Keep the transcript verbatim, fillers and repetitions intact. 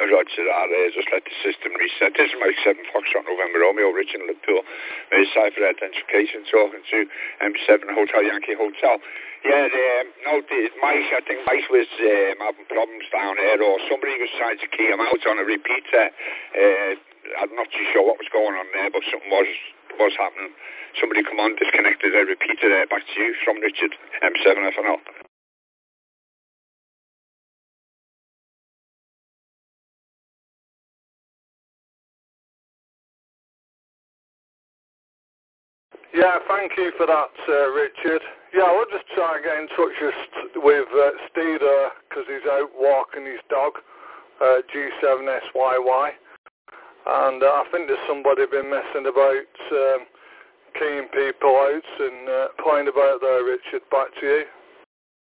morning, Roger. Uh, just let the system reset. This is Mike seven Foxtrot November Romeo, Rich in Liverpool. Uh, Cypher identification, talking to M seven Hotel Yankee Hotel. Yeah, um, no, the, Mike, I think Mike was um, having problems down there, or somebody was trying to key him out on a repeater. Uh, I'm not too sure what was going on there, but something was was happening. Somebody come on, disconnected a repeater there. Back to you from Richard, M seven F N L. Yeah, thank you for that, uh, Richard. Yeah, I will just try and get in touch with, with uh, Steeder, because he's out walking his dog, uh, G seven S Y Y. And uh, I think there's somebody been messing about, um, keying people out and uh, playing about there, Richard. Back to you.